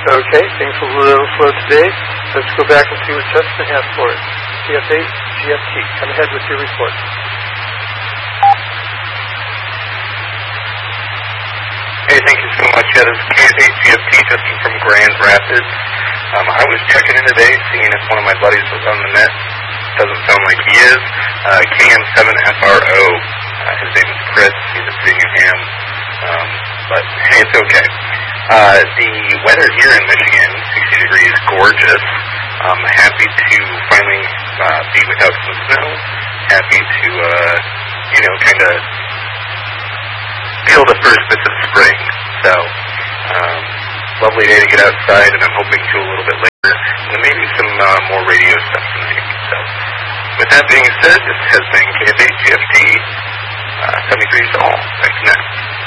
Okay, things are a little slow today. Let's go back and see what Justin has for us. KF8 GFT, come ahead with your report. Hey, thank you so much. Yeah, this is KF8 GFT, Justin from Grand Rapids. I was checking in today, seeing if one of my buddies was on the net. Doesn't sound like he is. KM7FRO. His name is Chris. He's at Birmingham. But hey, it's okay. The weather here in Michigan, 60 degrees, gorgeous. Happy to finally be without some snow. Happy to, kind of feel the first bits of spring. So, lovely day to get outside, and I'm hoping to a little bit later, and maybe some more radio stuff tonight. So, with that being said, this has been KF8 GFT, 73 all. Thanks, Matt.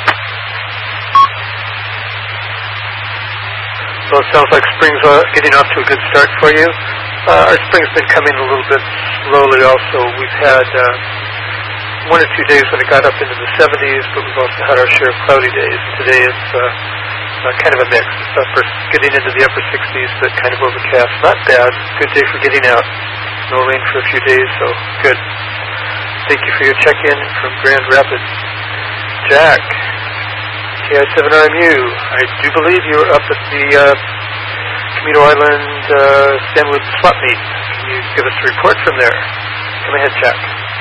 So it sounds like spring's getting off to a good start for you. Our spring's been coming a little bit slowly also. We've had 1 or 2 days when it got up into the 70s, but we've also had our share of cloudy days. Today it's kind of a mix. Getting into the upper 60s, but kind of overcast. Not bad. Good day for getting out. No rain for a few days, so good. Thank you for your check-in from Grand Rapids. Jack, KI7RMU. I do believe you were up at the Camino Island Stanwood swap meet. Can you give us a report from there? Come ahead, Jack.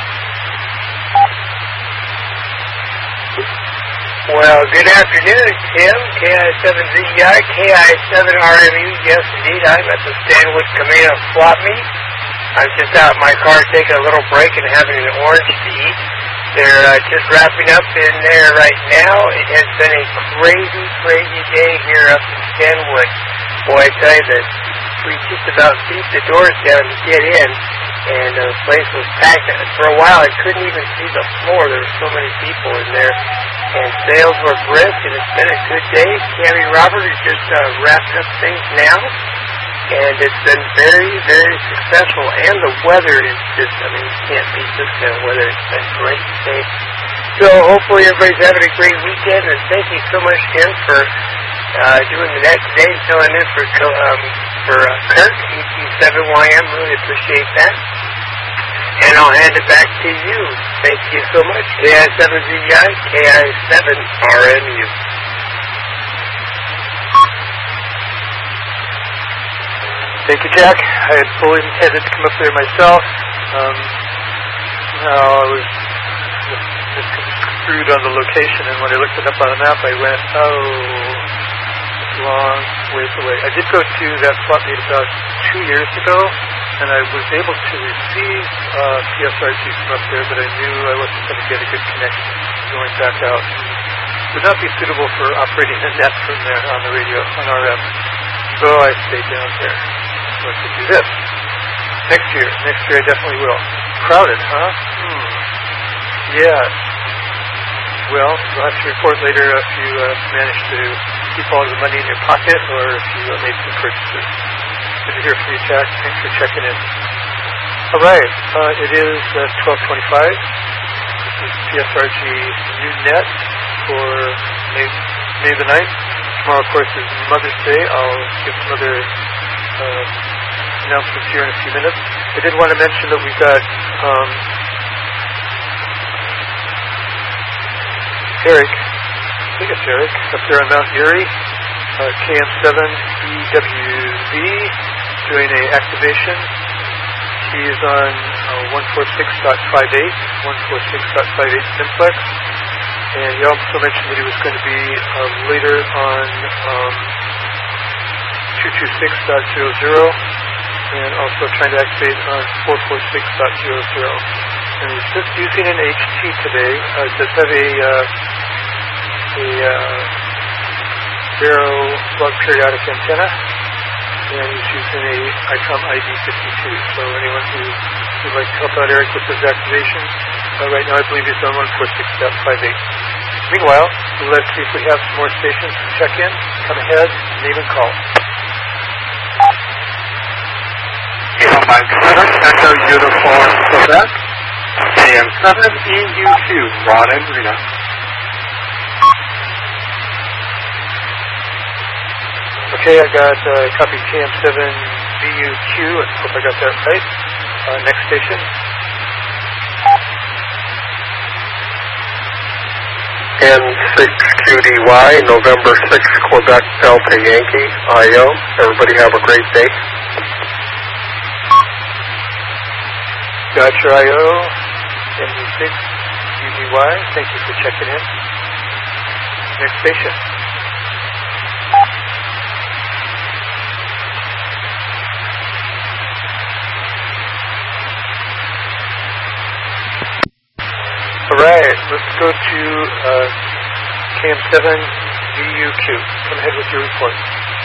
Well, good afternoon, Tim. KI7ZEI, KI7RMU. Yes, indeed, I'm at the Stanwood Camino swap meet. I'm just out in my car taking a little break and having an orange to eat. They're just wrapping up in there right now. It has been a crazy, crazy day here up in Stanwood. Boy, I tell you that we just about beat the doors down to get in, and the place was packed. For a while, I couldn't even see the floor. There were so many people in there, and sales were brisk, and it's been a good day. Cammy Robert is just wrapping up things now, and it's been very, very successful. And the weather is just, you can't beat this kind of weather. It's been great today. So hopefully everybody's having a great weekend, and thank you so much, Tim, for doing the net today, filling in for Kirk, ET7YM. Really appreciate that. And I'll hand it back to you. Thank you so much. KI7ZEI, KI7RMU. Thank you, Jack. I had fully intended to come up there myself. Somehow I was misconstrued on the location, and when I looked it up on the map, I went, it's a long ways away. I did go to that swap meet about 2 years ago, and I was able to receive PSRG from up there, but I knew I wasn't going to get a good connection going back out. It would not be suitable for operating a net from there on the radio, on RF. So I stayed down there. So I could do this. Next year I definitely will. Crowded, huh? Yes. Well, you'll have to report later if you manage to keep all the money in your pocket or if you made some purchases. Good to hear from you, Jack. Thanks for checking in. All right. It is 12:25. This is PSRG New Net for May the 9th. Tomorrow, of course, is Mother's Day. I'll give some other announcements here in a few minutes. I did want to mention that we've got Eric, I think it's Eric, up there on Mount Erie, KM7EWZ, doing an activation. He is on 146.58, 146.58 simplex. And he also mentioned that he was going to be later on 226.00 and also trying to activate on 446.00. And he's just using an HT today. It does have a Vero log periodic antenna, and he's using a ICOM ID52. So anyone who would like to help out Eric with his activation, right now I believe he's on 146.58. Meanwhile, let's see if we have some more stations to check in. Come ahead, name and call. Mike 7, Echo Uniform Quebec, KM7EU2, Ron and Rita. Okay, I got copy KM7VUQ. I hope I got that right. Next station. N6QDY, November 6, Quebec Delta Yankee, IO. Everybody have a great day. Got your IO, N6QDY. Thank you for checking in. Next station. All right, let's go to KM7VUQ. Come ahead with your report.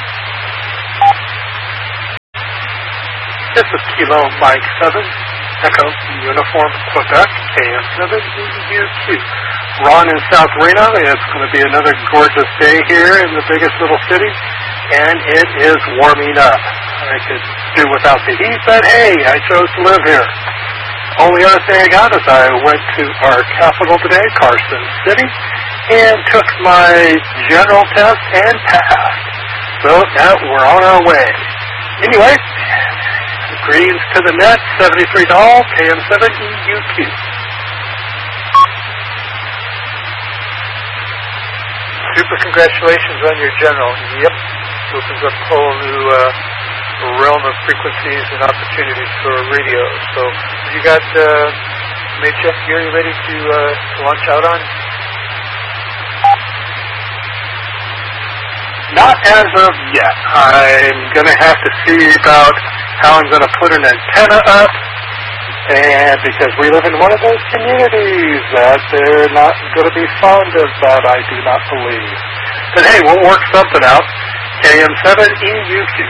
This is Kilo Mike 7, Echo Uniform Quebec, KM7VUQ. Ron in South Reno. It's going to be another gorgeous day here in the biggest little city, and it is warming up. I could do without the heat, but hey, I chose to live here. Only other thing I got is I went to our capital today, Carson City, and took my general test and passed. So now we're on our way. Anyway, greetings to the net, 73 Doll, KM7EUQ. Super congratulations on your general. Yep, opens up a whole new realm of frequencies and opportunities for radio. So you got HF gear you ready to launch out on? Not as of yet. I'm going to have to see about how I'm going to put an antenna up, and because we live in one of those communities that they're not going to be fond of that, I do not believe. But hey, we'll work something out. KM7EUQ.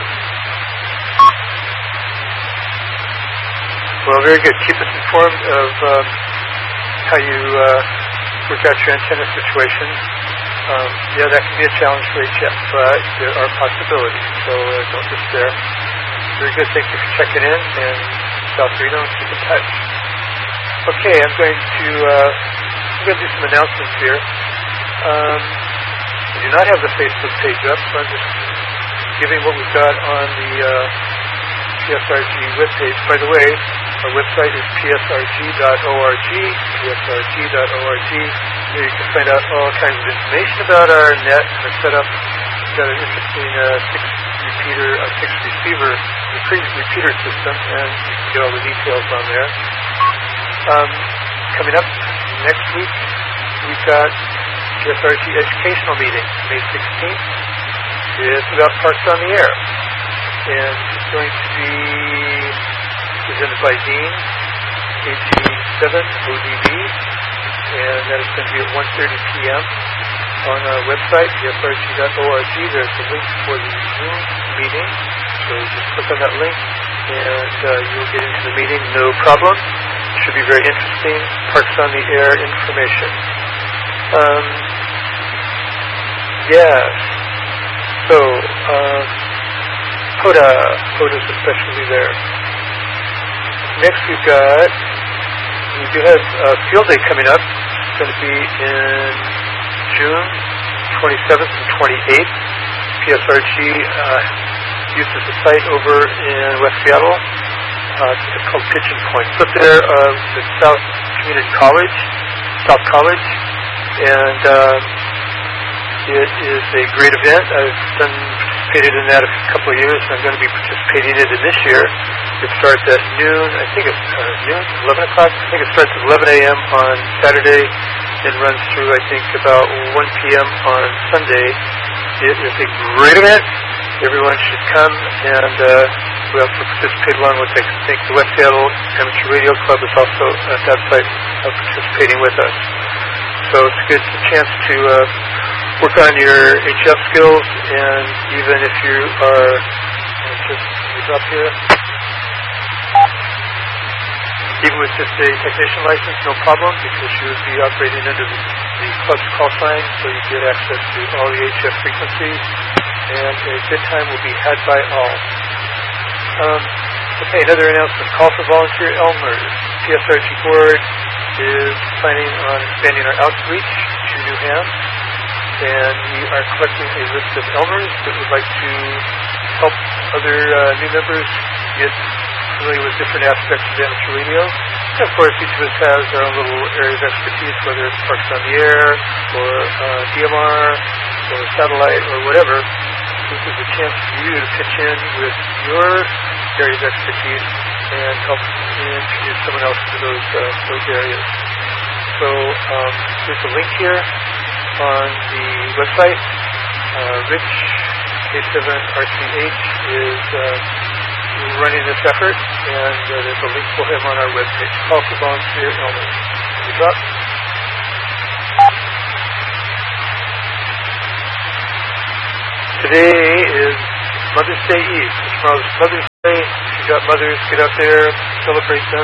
Well, very good. Keep us informed of how you work out your antenna situation. Yeah, that can be a challenge for HF, but there are possibilities, so don't despair. Very good. Thank you for checking in, and South Reno, and keep in touch. Okay, I'm going to do some announcements here. I do not have the Facebook page up, so I'm just giving what we've got on the PSRG webpage. By the way, our website is psrg.org, psrg.org. Here you can find out all kinds of information about our net and our setup. We've got an interesting six receiver repeater system, and you can get all the details on there. Coming up next week, we've got PSRG educational meeting, May 16th. It's about Parks on the Air, and it's going to be presented by Dean, AG7ODB, and that is going to be at 1:30 p.m. on our website, psrg.org. There's a link for the Zoom meeting, so just click on that link, and you'll get into the meeting, no problem. It should be very interesting. Parks on the Air information. So, POTA's especially there. Next we do have a field day coming up. It's going to be in June 27th and 28th. PSRG uses a site over in West Seattle. It's called Pigeon Point. It's up there at South College, and it is a great event. I've participated in that a couple of years, and I'm going to be participating in it this year. It starts at noon, I think it's noon, 11 o'clock. I think it starts at 11 a.m. on Saturday and runs through, I think, about 1 p.m. on Sunday. It is a great event. Everyone should come, and we also participate along with, I think, the West Seattle Amateur Radio Club is also at that site participating with us. So it's a good chance to work on your HF skills, and even if you are up here, even with just a technician license, no problem, because you would be operating under the club's call sign, so you get access to all the HF frequencies, and a good time will be had by all. Okay, another announcement. Call for volunteer Elmers. PSRG board is planning on expanding our outreach to New Hampshire. and we are collecting a list of Elmers that would like to help other new members get familiar with different aspects of amateur radio. And of course, each of us has our own little area of expertise, whether it's Parks on the Air, or DMR, or satellite, or whatever. This is a chance for you to pitch in with your area of expertise and help introduce someone else to those areas. So there's a link here on the website. Rich K7RCH is running this effort, and there's a link for him on our webpage. Call for volunteer Elmers. Good luck. Today is Mother's Day Eve. Tomorrow's Mother's Day. If you got mothers, get out there, celebrate them.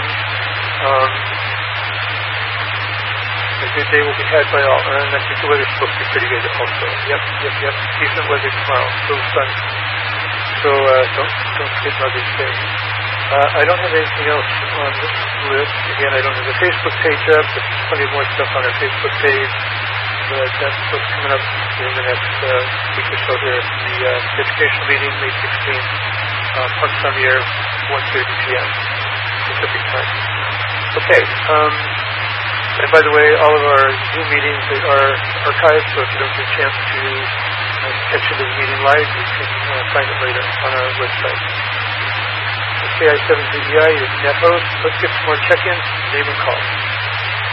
A good day will be had by all. And I think the weather's supposed to be pretty good also. Yep. Decent weather tomorrow. Still sunny. So don't forget Mother's Day. I don't have anything else on this list. Again, I don't have the Facebook page up. There's plenty more stuff on our Facebook page. But that's what's coming up in the next week or so here. The educational meeting, May 16th, Parks on the Air, 1:30 p.m. Pacific time. Okay. And by the way, all of our Zoom meetings are archived, so if you don't get a chance to catch into the meeting live, you can find it later on our website. KI7ZEI is net host. Let's get some more check-ins. Name and call.